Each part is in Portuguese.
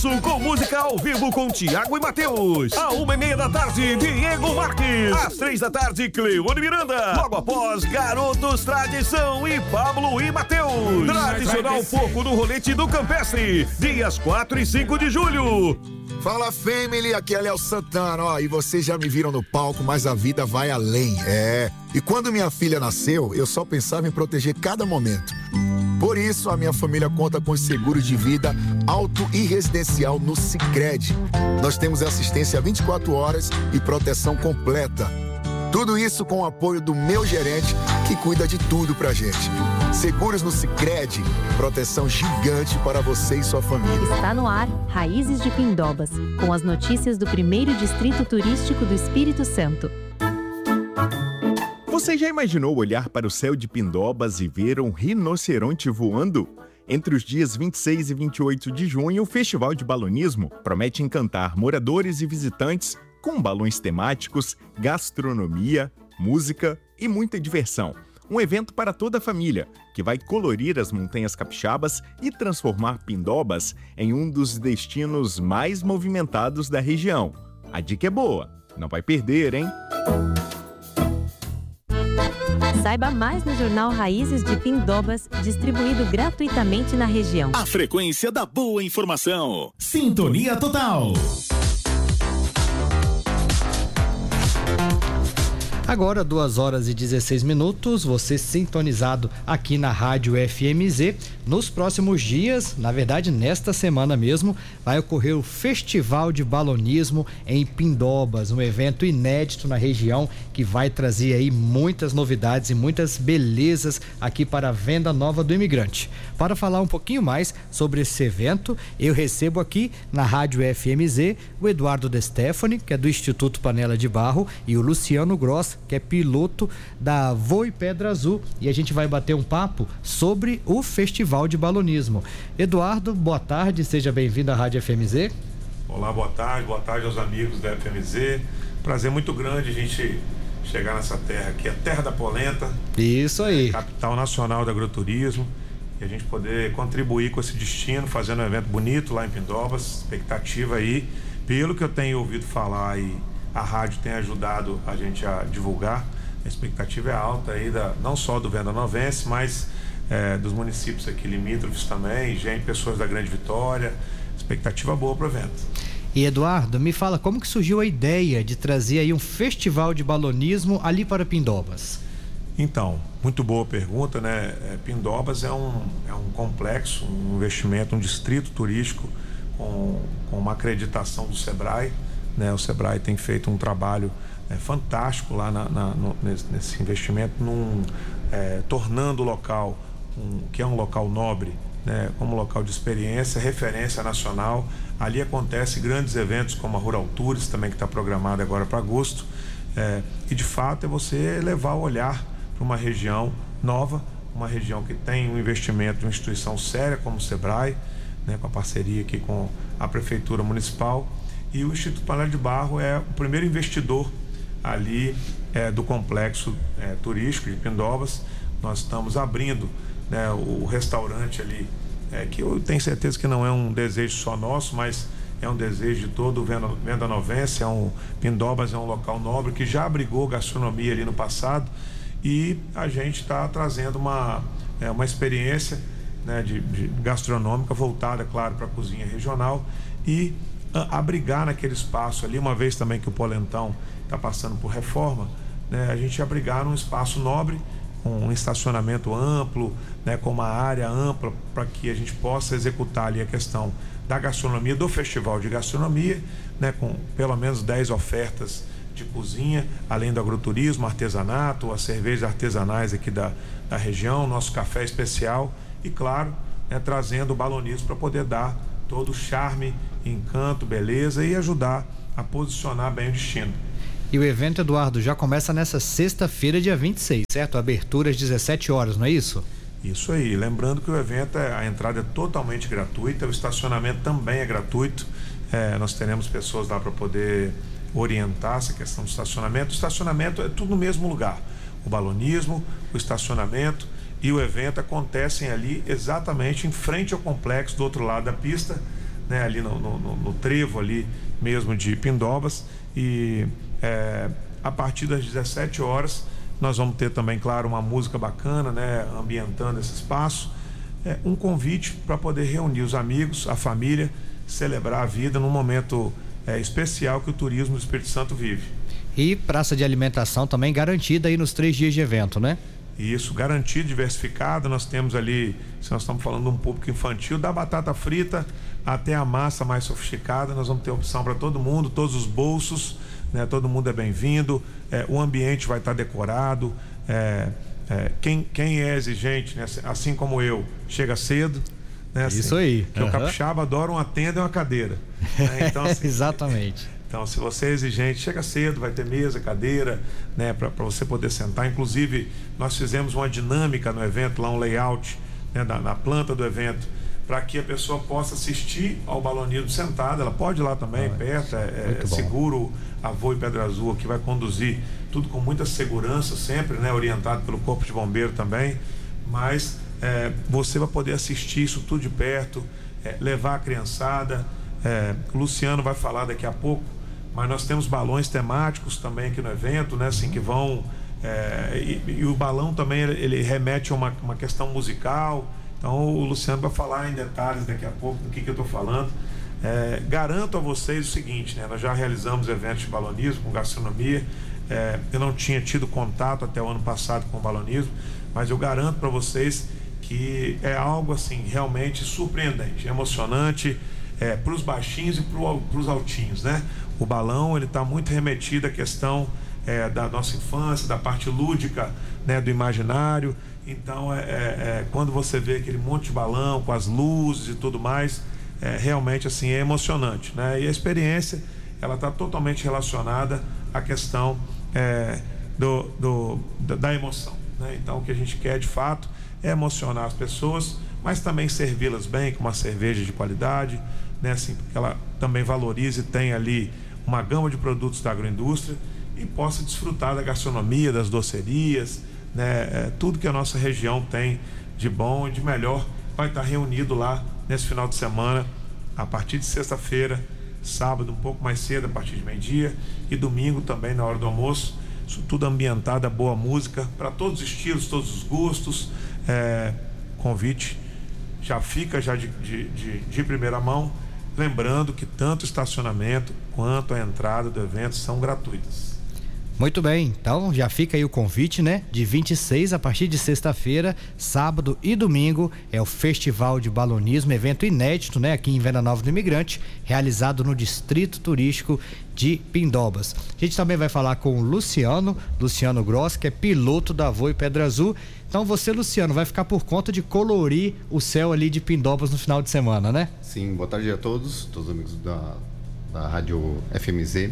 Com música ao vivo com Tiago e Matheus. À 1h30 da tarde, Diego Marques. Às 3 da tarde, Cleone Miranda. Logo após, Garotos Tradição e Pablo e Matheus. Tradicional Porco no Rolete do Campestre. Dias 4 e 5 de julho. Fala, family, aqui é Léo Santana, ó, e vocês já me viram no palco, mas a vida vai além, E quando minha filha nasceu, eu só pensava em proteger cada momento. Por isso, a minha família conta com seguros de vida auto e residencial no Sicredi. Nós temos assistência 24 horas e proteção completa. Tudo isso com o apoio do meu gerente, que cuida de tudo pra gente. Seguros no Sicredi, proteção gigante para você e sua família. Está no ar, Raízes de Pindobas, com as notícias do 1º Distrito Turístico do Espírito Santo. Você já imaginou olhar para o céu de Pindobas e ver um rinoceronte voando? Entre os dias 26 e 28 de junho, o Festival de Balonismo promete encantar moradores e visitantes com balões temáticos, gastronomia, música e muita diversão. Um evento para toda a família, que vai colorir as montanhas capixabas e transformar Pindobas em um dos destinos mais movimentados da região. A dica é boa, não vai perder, hein? Saiba mais no jornal Raízes de Pindobas, distribuído gratuitamente na região. A frequência da boa informação. Sintonia total. Agora, 2h16, você sintonizado aqui na Rádio FMZ. Nos próximos dias, na verdade nesta semana mesmo, vai ocorrer o Festival de Balonismo em Pindobas, um evento inédito na região que vai trazer aí muitas novidades e muitas belezas aqui para a Venda Nova do Imigrante. Para falar um pouquinho mais sobre esse evento, eu recebo aqui na Rádio FMZ o Eduardo De Stefani, que é do Instituto Panela de Barro, e o Luciano Gross, que é piloto da Voe Pedra Azul, e a gente vai bater um papo sobre o Festival de Balonismo. Eduardo, boa tarde, seja bem-vindo à Rádio FMZ. Olá, boa tarde aos amigos da FMZ. Prazer muito grande a gente chegar nessa terra aqui, a terra da polenta. Isso aí. Capital nacional do agroturismo, e a gente poder contribuir com esse destino, fazendo um evento bonito lá em Pindobas. Expectativa aí, pelo que eu tenho ouvido falar, e a rádio tem ajudado a gente a divulgar, a expectativa é alta aí, não só do Venda Novense, mas dos municípios aqui limítrofes também, pessoas da Grande Vitória. Expectativa boa para o evento. E Eduardo, me fala, como que surgiu a ideia de trazer aí um festival de balonismo ali para Pindobas? Então, muito boa pergunta, né? Pindobas é um complexo, um investimento, um distrito turístico com uma acreditação do Sebrae, né? O Sebrae tem feito um trabalho fantástico lá nesse investimento, tornando o local, que é um local nobre, né, como local de experiência, referência nacional. Ali acontece grandes eventos como a Rural Tours, também, que está programado agora para agosto, e de fato é você levar o olhar para uma região nova, uma região que tem um investimento de uma instituição séria como o Sebrae, né, com a parceria aqui com a Prefeitura Municipal, e o Instituto Panela de Barro é o primeiro investidor ali do complexo turístico de Pindobas. Nós estamos abrindo, né, o restaurante ali, que eu tenho certeza que não é um desejo só nosso, mas é um desejo de todo o Venda Novense. Pindobas é um local nobre que já abrigou gastronomia ali no passado, e a gente está trazendo uma experiência, né, de gastronômica voltada, claro, para a cozinha regional, e abrigar naquele espaço ali, uma vez também que o Polentão está passando por reforma, né, a gente abrigar num espaço nobre, com um estacionamento amplo, né, com uma área ampla, para que a gente possa executar ali a questão da gastronomia, do festival de gastronomia, né, com pelo menos 10 ofertas de cozinha, além do agroturismo, artesanato, as cervejas artesanais aqui da região, nosso café especial e, claro, né, trazendo o balonismo para poder dar todo o charme, encanto, beleza e ajudar a posicionar bem o destino. E o evento, Eduardo, já começa nessa sexta-feira, dia 26, certo? Abertura às 17 horas, não é isso? Isso aí. Lembrando que o evento, a entrada é totalmente gratuita, o estacionamento também é gratuito. Nós teremos pessoas lá para poder orientar essa questão do estacionamento. O estacionamento é tudo no mesmo lugar. O balonismo, o estacionamento e o evento acontecem ali exatamente em frente ao complexo, do outro lado da pista, né, ali no trevo ali mesmo de Pindobas, e a partir das 17 horas nós vamos ter também, claro, uma música bacana, né, ambientando esse espaço, um convite para poder reunir os amigos, a família, celebrar a vida num momento especial que o turismo do Espírito Santo vive. E praça de alimentação também garantida aí nos 3 dias de evento, né? Isso, garantido, diversificado. Nós temos ali, se nós estamos falando de um público infantil, da batata frita até a massa mais sofisticada, nós vamos ter opção para todo mundo, todos os bolsos, né? Todo mundo é bem-vindo, o ambiente vai estar decorado, quem é exigente, né? Assim como eu, chega cedo, né? Assim, isso aí. Que o capixaba adora uma tenda e uma cadeira, né? Então, assim, exatamente. Então, se você é exigente, chega cedo, vai ter mesa, cadeira, né, para você poder sentar. Inclusive, nós fizemos uma dinâmica no evento, lá um layout, né, na planta do evento, para que a pessoa possa assistir ao balonismo sentada. Ela pode ir lá também, perto, seguro, a Voe Pedra Azul, que vai conduzir tudo com muita segurança sempre, né, orientado pelo Corpo de Bombeiro também, mas você vai poder assistir isso tudo de perto, levar a criançada. O Luciano vai falar daqui a pouco, mas nós temos balões temáticos também aqui no evento, né, assim, que vão e o balão também ele remete a uma questão musical. Então o Luciano vai falar em detalhes daqui a pouco do que eu estou falando. Garanto a vocês o seguinte, né, nós já realizamos eventos de balonismo com gastronomia. Eu não tinha tido contato até o ano passado com o balonismo, mas eu garanto para vocês que é algo assim realmente surpreendente, emocionante, para os baixinhos e para os altinhos, né? O balão ele está muito remetido à questão da nossa infância, da parte lúdica, né, do imaginário. Então quando você vê aquele monte de balão com as luzes e tudo mais, realmente assim é emocionante, né? E a experiência ela está totalmente relacionada à questão da emoção, né? Então o que a gente quer de fato é emocionar as pessoas, mas também servi-las bem com uma cerveja de qualidade, né, assim, porque ela também valorize e tem ali uma gama de produtos da agroindústria e possa desfrutar da gastronomia, das docerias, né, tudo que a nossa região tem de bom e de melhor vai estar reunido lá nesse final de semana, a partir de sexta-feira, sábado um pouco mais cedo, a partir de meio-dia, e domingo também na hora do almoço. Isso tudo ambientado a boa música, para todos os estilos, todos os gostos. Convite já fica de primeira mão, lembrando que tanto o estacionamento quanto a entrada do evento são gratuitas. Muito bem, então já fica aí o convite, né? De 26 a partir de sexta-feira, sábado e domingo é o Festival de Balonismo, evento inédito, né? Aqui em Venda Nova do Imigrante, realizado no Distrito Turístico de Pindobas. A gente também vai falar com o Luciano Gross, que é piloto da Voe Pedra Azul. Então você, Luciano, vai ficar por conta de colorir o céu ali de Pindobas no final de semana, né? Sim, boa tarde a todos os amigos da Rádio FMZ.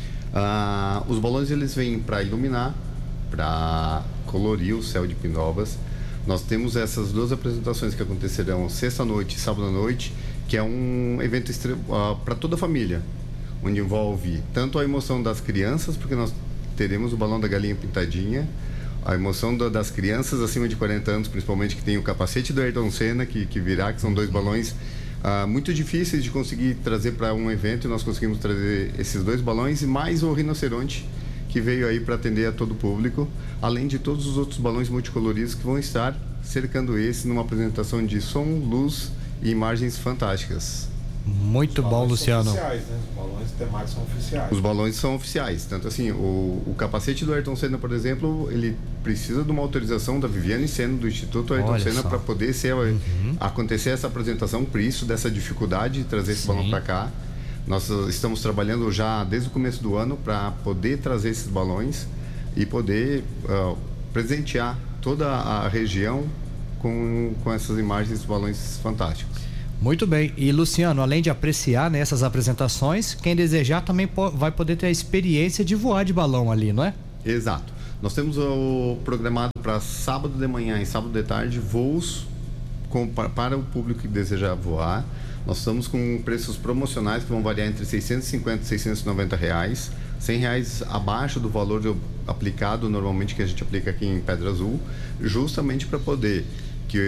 Os balões eles vêm para iluminar, para colorir o céu de Pindobas. Nós temos essas duas apresentações que acontecerão sexta-noite e sábado-noite, que é um evento para toda a família, onde envolve tanto a emoção das crianças, porque nós teremos o balão da galinha pintadinha, a emoção das crianças acima de 40 anos, principalmente, que tem o capacete do Ayrton Senna, que virá, que são 2 balões muito difíceis de conseguir trazer para um evento, e nós conseguimos trazer esses 2 balões e mais o rinoceronte, que veio aí para atender a todo o público, além de todos os outros balões multicoloridos que vão estar cercando esse numa apresentação de som, luz e imagens fantásticas. Muito bom, Luciano. Oficiais, né? Os balões temáticos são oficiais. Os balões são oficiais, tanto assim, o capacete do Ayrton Senna, por exemplo, ele precisa de uma autorização da Viviane Senna, do Instituto Ayrton Senna, para poder acontecer essa apresentação, por isso dessa dificuldade de trazer esse balão para cá. Nós estamos trabalhando já desde o começo do ano para poder trazer esses balões e poder presentear toda a região com essas imagens de balões fantásticos. Muito bem, e Luciano, além de apreciar nessas apresentações, quem desejar também vai poder ter a experiência de voar de balão ali, não é? Exato. Nós temos programado para sábado de manhã e sábado de tarde voos para o público que desejar voar. Nós estamos com preços promocionais que vão variar entre R$650 e R$690, R$100 abaixo do valor aplicado normalmente, que a gente aplica aqui em Pedra Azul, justamente para poder que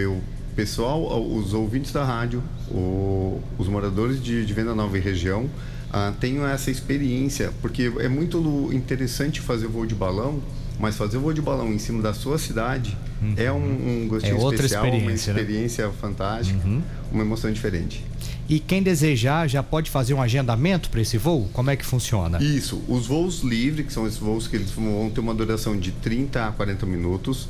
pessoal, os ouvintes da rádio, os moradores de Venda Nova e região tenham essa experiência, porque é muito interessante fazer voo de balão, mas fazer voo de balão em cima da sua cidade é um gostinho especial, uma experiência fantástica, uma emoção diferente. E quem desejar já pode fazer um agendamento para esse voo? Como é que funciona? Isso, os voos livres, que são esses voos que eles vão ter uma duração de 30 a 40 minutos,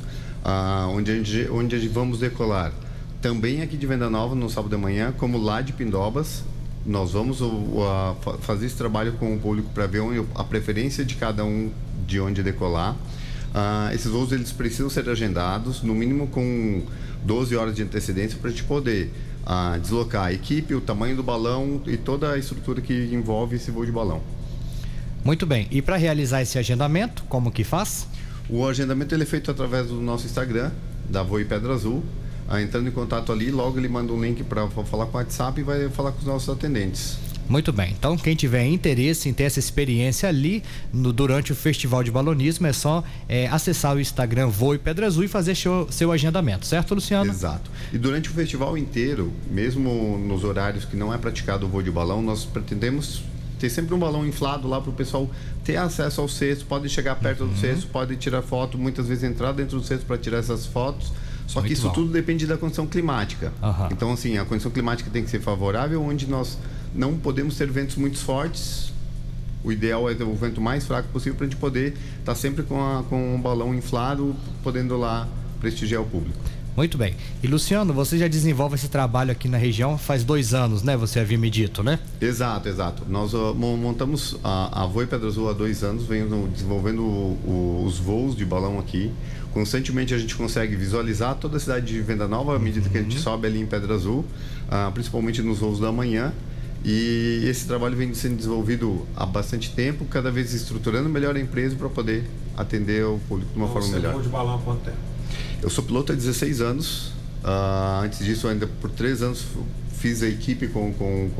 onde vamos decolar também aqui de Venda Nova no sábado de manhã, como lá de Pindobas. Nós vamos fazer esse trabalho com o público para ver a preferência de cada um de onde decolar. Esses voos eles precisam ser agendados, no mínimo com 12 horas de antecedência, para a gente poder deslocar a equipe, o tamanho do balão e toda a estrutura que envolve esse voo de balão. Muito bem. E para realizar esse agendamento, como que faz? O agendamento ele é feito através do nosso Instagram, da Voe Pedra Azul. Entrando em contato ali, logo ele manda um link para falar com o WhatsApp e vai falar com os nossos atendentes. Muito bem, então quem tiver interesse em ter essa experiência ali durante o Festival de Balonismo é só acessar o Instagram Voe Pedra Azul e fazer seu agendamento, certo, Luciano? Exato. E durante o festival inteiro, mesmo nos horários que não é praticado o voo de balão, nós pretendemos ter sempre um balão inflado lá para o pessoal ter acesso ao cesto, pode chegar perto do cesto, pode tirar foto, muitas vezes entrar dentro do cesto para tirar essas fotos. Só que isso tudo depende da condição climática. Então, assim, a condição climática tem que ser favorável, onde nós não podemos ter ventos muito fortes. O ideal é ter o vento mais fraco possível para a gente poder estar sempre com o balão inflado, podendo lá prestigiar o público. Muito bem. E Luciano, você já desenvolve esse trabalho aqui na região faz 2 anos, né? Você havia me dito, né? Exato. Nós montamos a Voe Pedra Azul há 2 anos, venho desenvolvendo os voos de balão aqui. Constantemente a gente consegue visualizar toda a cidade de Venda Nova à medida que a gente sobe ali em Pedra Azul, principalmente nos voos da manhã. E esse trabalho vem sendo desenvolvido há bastante tempo, cada vez estruturando melhor a empresa para poder atender o público de uma forma melhor. Você voa de balão há quanto tempo? Eu sou piloto há 16 anos. Antes disso, ainda por 3 anos, fiz a equipe com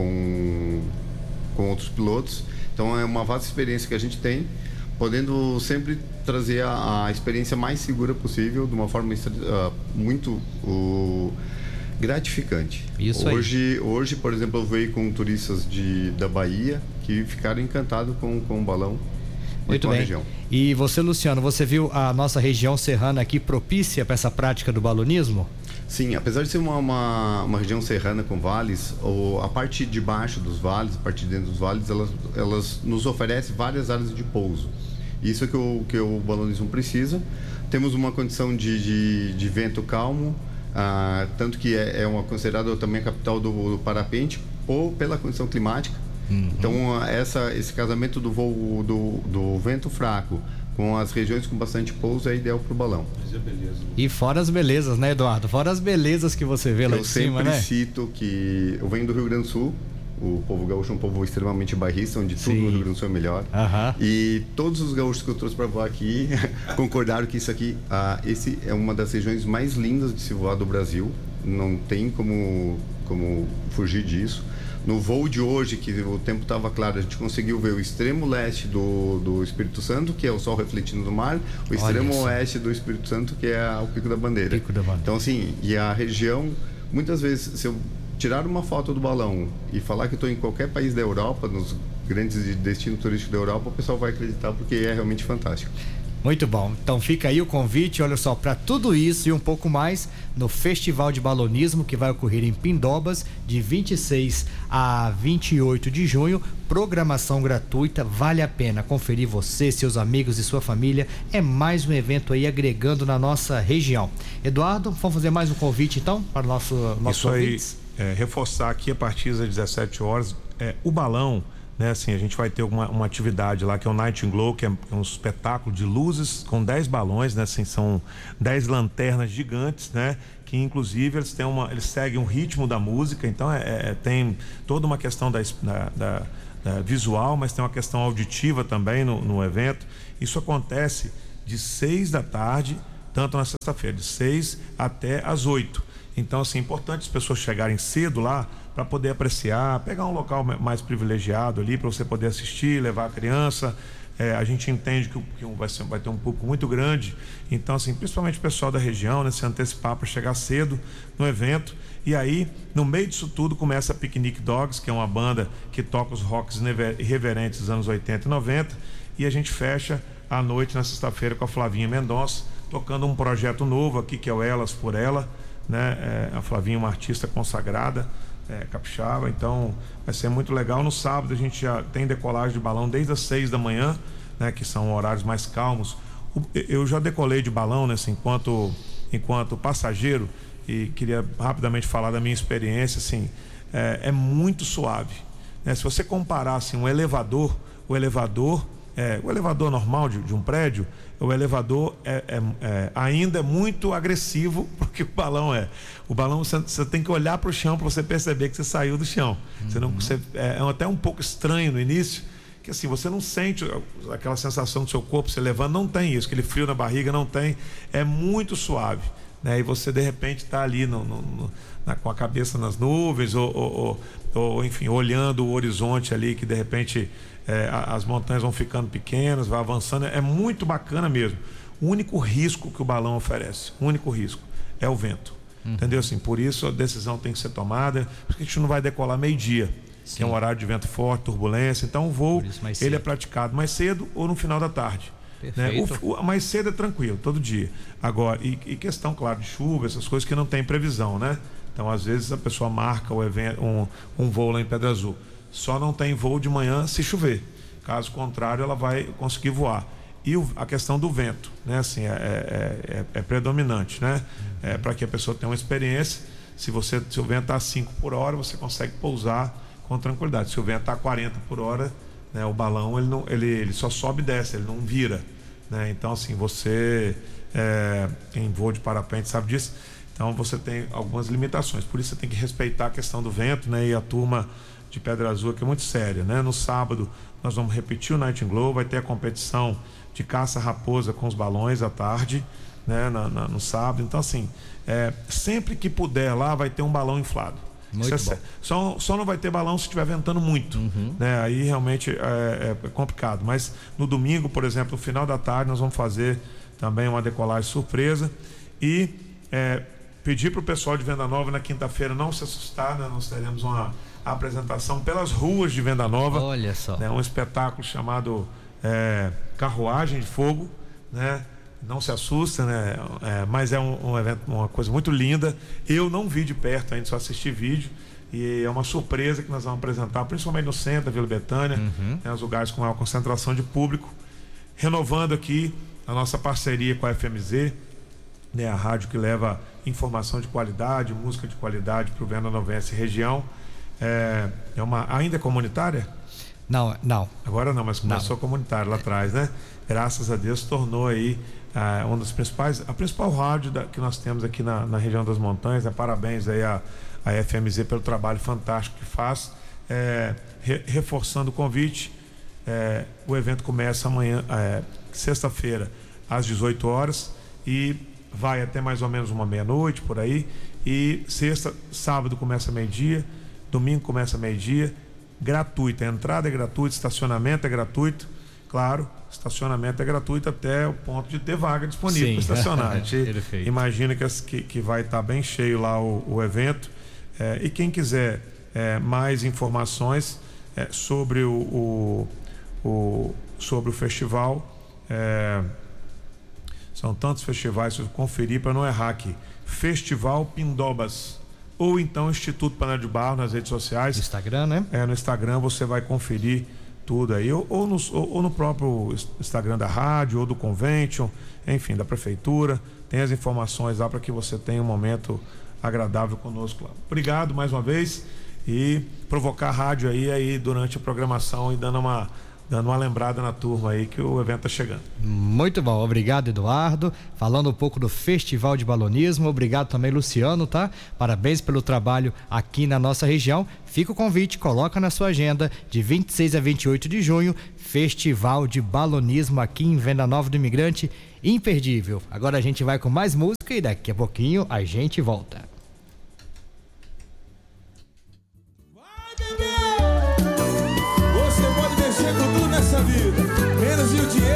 outros pilotos. Então, é uma vasta experiência que a gente tem, podendo sempre trazer a experiência mais segura possível, de uma forma muito gratificante. Isso hoje, por exemplo, eu veio com turistas da Bahia que ficaram encantados com o balão. Muito bem. Região. E você, Luciano, você viu a nossa região serrana aqui propícia para essa prática do balonismo? Sim, apesar de ser uma região serrana com vales, a parte de baixo dos vales, a parte de dentro dos vales, elas nos oferecem várias áreas de pouso. Isso é que o balonismo precisa. Temos uma condição de vento calmo, tanto que é considerada também a capital do parapente, pela condição climática. Então, esse casamento do voo do vento fraco com as regiões com bastante pouso é ideal para o balão. Mas é beleza. E fora as belezas, né, Eduardo? Fora as belezas que você vê lá de cima, né? Eu sempre cito que eu venho do Rio Grande do Sul. O povo gaúcho é um povo extremamente bairrista, onde tudo no Rio Grande do Sul é melhor. E todos os gaúchos que eu trouxe para voar aqui concordaram que esse é uma das regiões mais lindas de se voar do Brasil. Não tem como fugir disso. No voo de hoje, que o tempo estava claro, a gente conseguiu ver o extremo leste do Espírito Santo, que é o sol refletindo no mar, o extremo oeste do Espírito Santo, que é o Pico da Bandeira. Então, assim, e a região, muitas vezes, se eu tirar uma foto do balão e falar que estou em qualquer país da Europa, nos grandes destinos turísticos da Europa, o pessoal vai acreditar, porque é realmente fantástico. Muito bom, então fica aí o convite, olha só, para tudo isso e um pouco mais no Festival de Balonismo, que vai ocorrer em Pindobas de 26 a 28 de junho, programação gratuita, vale a pena conferir você, seus amigos e sua família, é mais um evento aí agregando na nossa região. Eduardo, vamos fazer mais um convite então para nossos ouvintes? Reforçar aqui a partir das 17 horas, o balão, né, assim, a gente vai ter uma atividade lá que é o Night Glow, que é um espetáculo de luzes com 10 balões, né, assim, são 10 lanternas gigantes, né, que inclusive eles seguem o ritmo da música, então tem toda uma questão da visual, mas tem uma questão auditiva também no evento. Isso acontece de 6 da tarde, tanto na sexta-feira, de 6 até às 8. Então, assim, é importante as pessoas chegarem cedo lá para poder apreciar, pegar um local mais privilegiado ali para você poder assistir, levar a criança. A gente entende que vai ter um público muito grande, então assim, principalmente o pessoal da região, né, se antecipar para chegar cedo no evento. E aí, no meio disso tudo, começa a Picnic Dogs, que é uma banda que toca os rocks irreverentes dos anos 80 e 90, e a gente fecha a noite na sexta-feira com a Flavinha Mendonça, tocando um projeto novo aqui, que é o Elas por Ela, né? A Flavinha é uma artista consagrada, capixaba, então vai ser muito legal. No sábado a gente já tem decolagem de balão desde as 6 da manhã, né? Que são horários mais calmos. Eu já decolei de balão, né? Assim, enquanto passageiro, e queria rapidamente falar da minha experiência. Assim, é muito suave, né? Se você comparar assim, o elevador normal de um prédio, o elevador ainda é muito agressivo porque o balão é. O balão você tem que olhar para o chão para você perceber que você saiu do chão. É até um pouco estranho no início, que assim, você não sente aquela sensação do seu corpo se levando, não tem isso, aquele frio na barriga, não tem. É muito suave, né? E você de repente está ali com a cabeça nas nuvens ou enfim, olhando o horizonte ali, que de repente as montanhas vão ficando pequenas, vai avançando. É muito bacana mesmo. O único risco que o balão oferece, o único risco, é o vento. Entendeu? Assim, por isso a decisão tem que ser tomada, porque a gente não vai decolar meio-dia, que é um horário de vento forte, turbulência. Então o voo ele é praticado mais cedo ou no final da tarde. Né? Mais cedo é tranquilo, todo dia. Agora, e questão, claro, de chuva, essas coisas que não tem previsão, né? Então, às vezes, a pessoa marca o evento, um voo lá em Pedra Azul. Só não tem voo de manhã se chover. Caso contrário, ela vai conseguir voar. E a questão do vento, né? Assim, é predominante, né? Para que a pessoa tenha uma experiência. Se o vento está a 5 por hora, você consegue pousar com tranquilidade. Se o vento está a 40 por hora, né, o balão ele só sobe e desce, ele não vira, né? Então, assim, você em voo de parapente sabe disso. Então, você tem algumas limitações. Por isso, você tem que respeitar a questão do vento, né? E a turma de Pedra Azul, que é muito séria, né? No sábado, nós vamos repetir o Night Glow, vai ter a competição de caça-raposa com os balões à tarde, né? No sábado. Então, assim, sempre que puder lá, vai ter um balão inflado. Muito bom. Só não vai ter balão se estiver ventando muito, né? Aí realmente é complicado. Mas no domingo, por exemplo, no final da tarde, nós vamos fazer também uma decolagem surpresa e pedir para o pessoal de Venda Nova na quinta-feira não se assustar, né? Nós teremos uma apresentação pelas ruas de Venda Nova. Olha só. Né? Um espetáculo chamado Carruagem de Fogo, né? Não se assusta, né? Mas é um evento, uma coisa muito linda. Eu não vi de perto ainda, só assisti vídeo. E é uma surpresa que nós vamos apresentar, principalmente no centro da Vila Betânia, né? Os lugares com maior concentração de público. Renovando aqui a nossa parceria com a FMZ, né? A rádio que leva informação de qualidade, música de qualidade para o Venda Novense região. Ainda é comunitária? Não. Agora não, mas começou comunitária lá atrás, né? Graças a Deus tornou aí uma das principais, a principal rádio que nós temos aqui na região das montanhas, né? Parabéns aí a FMZ pelo trabalho fantástico que faz. Reforçando o convite, o evento começa amanhã, sexta-feira, às 18 horas e vai até mais ou menos uma meia-noite, por aí. E sábado começa meio-dia, domingo começa meio-dia, gratuito. A entrada é gratuita, estacionamento é gratuito. Claro, estacionamento é gratuito até o ponto de ter vaga disponível para estacionar. A gente imagina que vai estar bem cheio lá o evento. E quem quiser mais informações sobre sobre o festival, são tantos festivais, se eu conferir para não errar aqui. Festival Pindobas, ou então Instituto Panela de Barro nas redes sociais. No Instagram, né? No Instagram você vai conferir tudo aí, ou no próprio Instagram da rádio, ou do Convention, enfim, da prefeitura. Tem as informações lá para que você tenha um momento agradável conosco lá. Obrigado mais uma vez e provocar a rádio aí durante a programação e dando uma lembrada na turma aí que o evento está chegando. Muito bom, obrigado, Eduardo. Falando um pouco do Festival de Balonismo, obrigado também, Luciano, tá? Parabéns pelo trabalho aqui na nossa região. Fica o convite, coloca na sua agenda, de 26 a 28 de junho, Festival de Balonismo aqui em Venda Nova do Imigrante, imperdível. Agora a gente vai com mais música e daqui a pouquinho a gente volta.